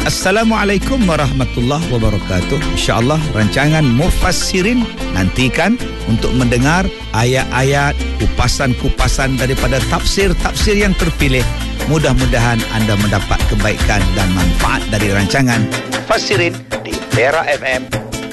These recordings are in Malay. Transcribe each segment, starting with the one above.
Assalamualaikum warahmatullahi wabarakatuh. InsyaAllah rancangan Mufassirin nantikan untuk mendengar ayat-ayat, kupasan-kupasan daripada tafsir-tafsir yang terpilih. Mudah-mudahan anda mendapat kebaikan dan manfaat dari rancangan Mufassirin di Perak FM.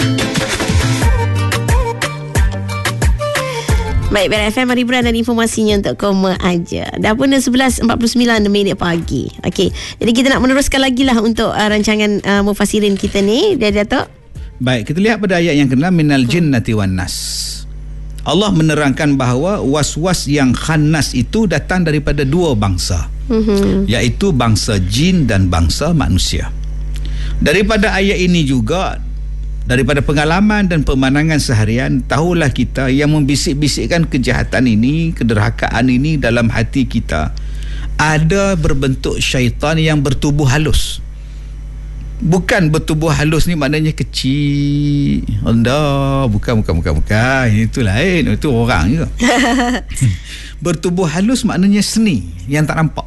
Baik, Perak FM, mari beran dan informasinya untuk koma aja. Dah pun 11.49 pagi. Okey, jadi kita nak meneruskan lagi lah untuk rancangan Mufassirin kita ni, Datuk. Baik, kita lihat pada ayat yang ke-6, minal jinnati wan nas. Allah menerangkan bahawa was-was yang khannas itu datang daripada dua bangsa, iaitu bangsa jin dan bangsa manusia. Daripada ayat ini juga, daripada pengalaman dan pemandangan seharian, tahulah kita yang membisik-bisikkan kejahatan ini, kederhakaan ini dalam hati kita, ada berbentuk syaitan yang bertubuh halus. Bukan bertubuh halus ni maknanya kecil, rendah, bukan. Itu lain, itu orang juga. Bertubuh halus maknanya seni yang tak nampak,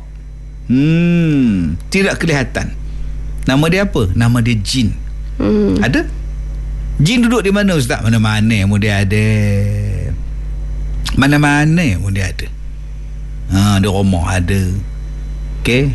tidak kelihatan. Nama dia apa? Nama dia jin. Ada? Jin duduk di mana, Ustaz? Mana-mana pun dia ada. Mana-mana pun dia ada. Di rumah ada. Okey.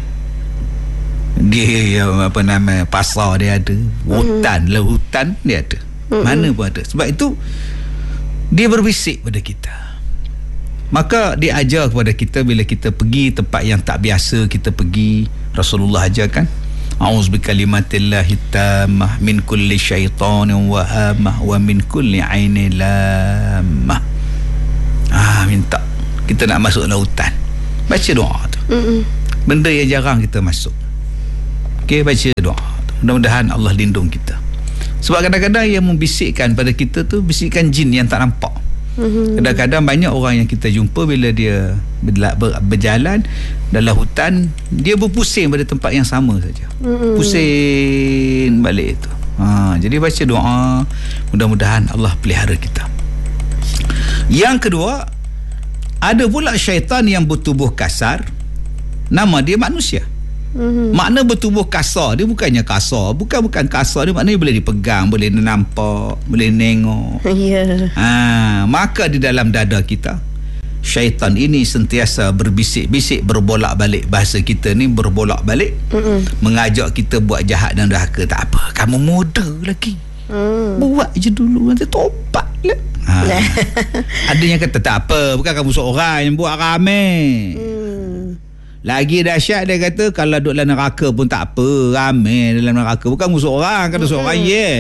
Dia pasar dia ada. Hutan dia ada. Mana pun ada. Sebab itu dia berbisik pada kita. Maka dia ajar kepada kita bila kita pergi tempat yang tak biasa kita pergi. Rasulullah ajarkan, a'udzu bikalimatillahi tammah min kulli syaitanin wa hamah wa min kulli ainin lamah. Minta kita nak masuk lautan, baca doa tu. Benda yang jarang kita masuk. Okey, baca doa tu. Mudah-mudahan Allah lindung kita. Sebab kadang-kadang yang membisikkan pada kita tu bisikan jin yang tak nampak. Kadang-kadang banyak orang yang kita jumpa bila dia berjalan dalam hutan, dia berpusing pada tempat yang sama saja. Pusing balik tu. Jadi baca doa, mudah-mudahan Allah pelihara kita. Yang kedua, ada pula syaitan yang bertubuh kasar, nama dia manusia. Makna bertubuh kasar, dia bukannya kasar, bukan kasar, dia maknanya boleh dipegang, boleh nampak, boleh nengok. Maka di dalam dada kita, syaitan ini sentiasa berbisik-bisik, berbolak-balik. Bahasa kita ni berbolak-balik, mengajak kita buat jahat dan derhaka. Tak apa, kamu muda lagi, buat je dulu, nanti tobat lah. Ada yang kata tak apa, bukan kamu seorang yang buat, ramai. Lagi dahsyat dia kata, kalau duduk dalam neraka pun tak apa, ramai dalam neraka, bukan musuh orang. Kalau seorang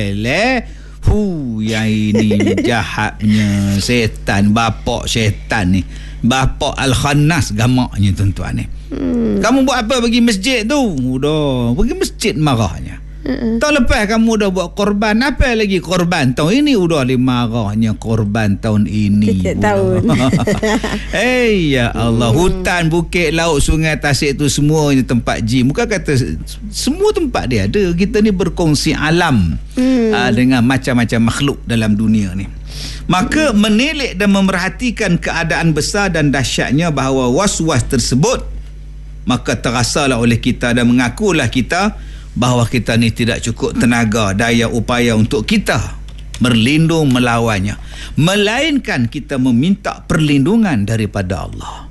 yang ini jahatnya setan, bapak setan ni, bapak Al-Khannas gamaknya tuan-tuan ni. Kamu buat apa pergi masjid tu? Udah pergi masjid marahnya. Tahun lepas kamu dah buat korban, apa lagi korban tahun ini? Udah marahnya korban tahun ini. Tahun. Ya Allah, hutan, bukit, laut, sungai, tasik tu semuanya tempat jin. Bukan kata semua tempat dia ada. Kita ni berkongsi alam dengan macam-macam makhluk dalam dunia ni. Maka menilik dan memerhatikan keadaan besar dan dahsyatnya bahawa was-was tersebut, maka terasalah oleh kita dan mengakulah kita bahawa kita ni tidak cukup tenaga, daya, upaya untuk kita berlindung melawannya, melainkan kita meminta perlindungan daripada Allah.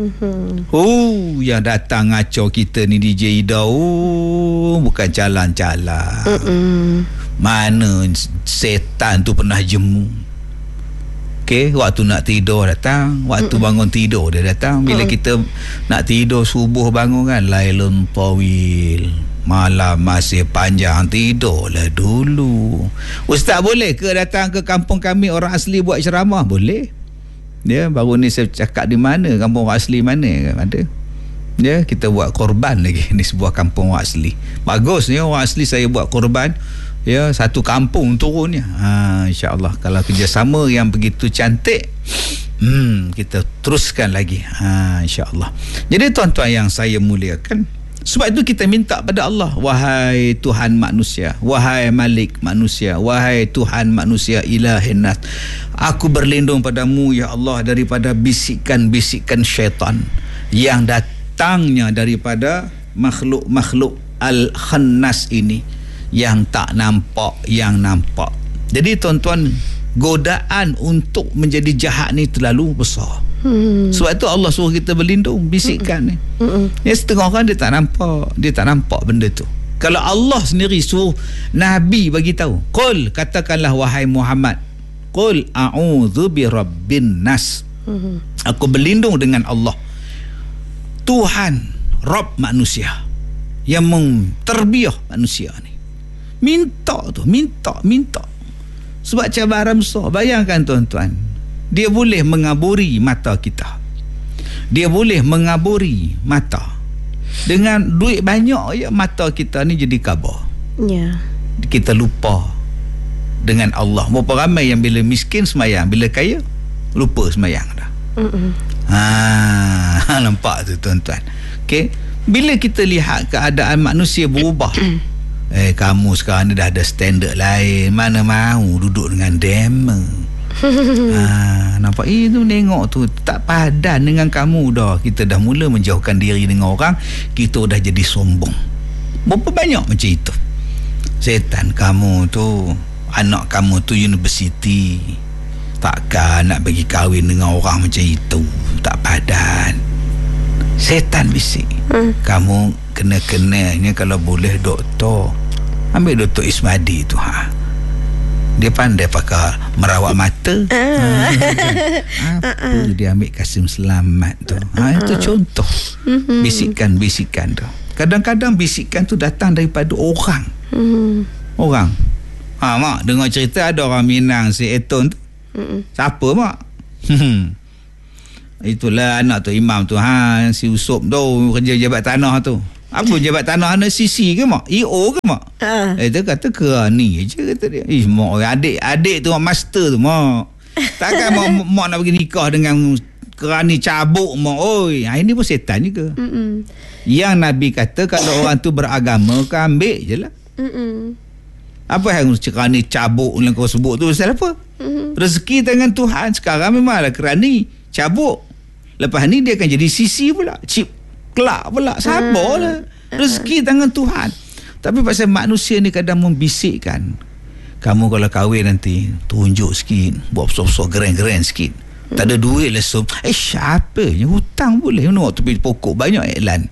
Yang datang ngacau kita ni DJ Ida, bukan jalan-jalan. Mana setan tu pernah jemu. Okey, waktu nak tidur datang, waktu bangun tidur dia datang. Bila kita nak tidur subuh bangun kan, lailun tawil, malam masih panjang, tidurlah dulu. Ustaz, boleh ke datang ke kampung kami orang asli buat ceramah? Boleh. Ya, baru ni saya cakap di mana, kampung orang asli mana kan ada. Ya, kita buat korban lagi ni sebuah kampung orang asli. Bagus ni orang asli, saya buat korban. Ya, satu kampung turunnya. InsyaAllah kalau kerjasama yang begitu cantik, kita teruskan lagi. InsyaAllah. Jadi tuan-tuan yang saya muliakan, sebab itu kita minta pada Allah, wahai Tuhan manusia, wahai Malik manusia, wahai Tuhan manusia, ilahin nas, aku berlindung padamu ya Allah daripada bisikan-bisikan syaitan yang datangnya daripada makhluk-makhluk Al-Khannas ini, yang tak nampak, yang nampak. Jadi tuan-tuan, godaan untuk menjadi jahat ni terlalu besar. Sebab itu Allah suruh kita berlindung, bisikkan ni. Ya, setengah orang dia tak nampak benda tu. Kalau Allah sendiri suruh Nabi bagi tahu, qul, katakanlah wahai Muhammad, qul a'udzu birabbin nas, aku berlindung dengan Allah, Tuhan Rabb manusia, yang menterbiah manusia ni. Minta sebab cabaran besar. Bayangkan tuan-tuan, dia boleh mengaburi mata kita, dia boleh mengaburi mata. Dengan duit banyak je, mata kita ni jadi kabar. Kita lupa dengan Allah. Berapa ramai yang bila miskin semayang, bila kaya lupa semayang dah. Nampak tu tuan-tuan. Okay? Bila kita lihat keadaan manusia berubah, kamu sekarang ni dah ada standard lain, mana mahu duduk dengan demo. Nampak itu, tengok tu tak padan dengan kamu dah. Kita dah mula menjauhkan diri dengan orang, kita dah jadi sombong. Berapa banyak macam itu. Setan kamu tu, anak kamu tu universiti, takkan nak bagi kahwin dengan orang macam itu, tak padan. Setan bisik, kamu kena-kenanya kalau boleh doktor, ambil Dr. Ismadi tu. Dia pandai pakai merawat mata. Apa dia ambil Kasim Selamat tu. Itu contoh bisikan-bisikan tu. Kadang-kadang bisikan tu datang daripada orang. Mak dengar cerita ada orang Minang si Eton tu. Siapa mak? Itulah anak tu imam tu, si Usop tu, kerja jabat tanah tu. Apa jabat tanah anak CC ke mak? EO ke mak? Dia kata kerani je, kata dia. Mak, adik tu master tu mak. Takkan mak nak pergi nikah dengan kerani cabuk mak. Oi, ini pun setan juga. Yang Nabi kata kalau orang tu beragama, kau ambil je lah. Apa yang kerani cabuk yang kau sebut tu pasal apa? Rezeki tangan Tuhan. Sekarang memanglah kerani cabuk, lepas ni dia akan jadi CC pula, chip kelak pula. Sabarlah, rezeki tangan Tuhan. Tapi pasal manusia ni kadang membisikkan, kamu kalau kahwin nanti tunjuk sikit, buat besar-besar grand-grand sikit. Tak ada duit lah sob. Siapa ni hutang boleh nak tepi pokok banyak iklan.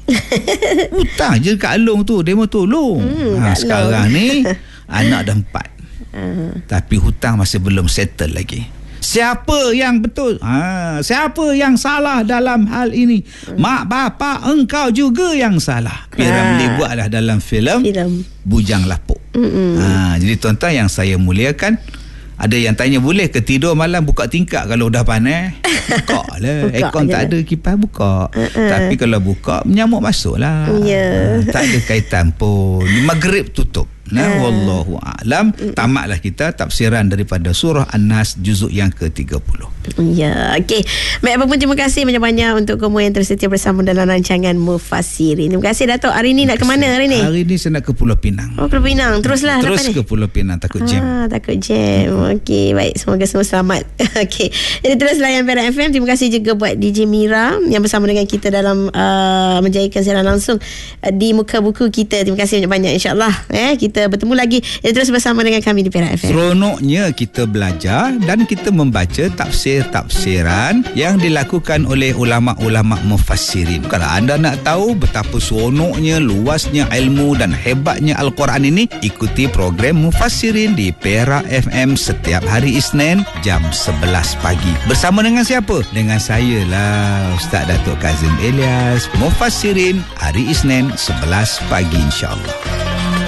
Hutang je kat Along tu, dia mau tolong. Sekarang ni anak dah 4, tapi hutang masih belum settle lagi. Siapa yang betul? Siapa yang salah dalam hal ini? Mak bapak engkau juga yang salah. Piramli buatlah dalam filem Bujang Lapuk. Jadi tuan-tuan yang saya muliakan, ada yang tanya boleh ke tidur malam buka tingkap kalau dah panas? Buka lah. Aircon tak ada, kipas buka. Tapi kalau buka, nyamuk masuk lah. Tak ada kaitan pun. Maghrib tutup. Wallahu a'lam. Tamatlah kita tafsiran daripada surah An-Nas juzuk yang ke-30. Ya, okey. Baik, apa pun terima kasih banyak-banyak untuk kamu yang tersetia bersama dalam rancangan Mufassirin. Terima kasih Datuk. Hari ni nak ke mana hari ni? Hari ni saya nak ke Pulau Pinang. Pulau Pinang. Teruslah terus ke Pulau Pinang, takut jam. Takut jam. Okey, baik, semoga semua selamat. Okey. Jadi terus layan Perak FM. Terima kasih juga buat DJ Mira yang bersama dengan kita dalam menjayakan siaran langsung di muka buku kita. Terima kasih banyak-banyak, insya-Allah kita bertemu lagi. Terus bersama dengan kami di Perak FM. Seronoknya kita belajar dan kita membaca tafsiran yang dilakukan oleh ulama-ulama mufassirin. Kalau anda nak tahu betapa seronoknya, luasnya ilmu dan hebatnya Al-Quran ini, ikuti program Mufassirin di Perak FM setiap hari Isnin jam 11 pagi. Bersama dengan siapa? Dengan saya lah, Ustaz Datuk Kazim Elias. Mufassirin hari Isnin 11 pagi, insya-Allah.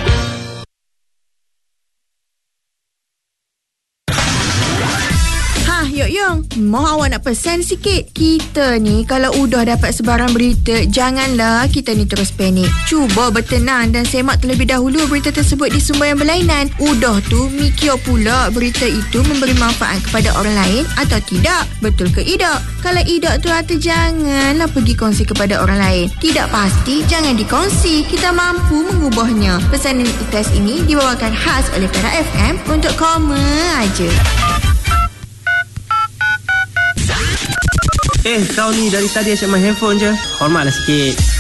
Mau awak nak pesan sikit? Kita ni kalau udah dapat sebarang berita, janganlah kita ni terus panik. Cuba bertenang dan semak terlebih dahulu berita tersebut di sumber yang berlainan. Udah tu mikir pula berita itu memberi manfaat kepada orang lain atau tidak. Betul ke tidak? Kalau tidak tu hati janganlah pergi kongsi kepada orang lain. Tidak pasti jangan dikongsi. Kita mampu mengubahnya. Pesanan ITAS ini dibawakan khas oleh Perak FM untuk koma aja. Kau ni dari tadi asyik main handphone je. Hormatlah sikit.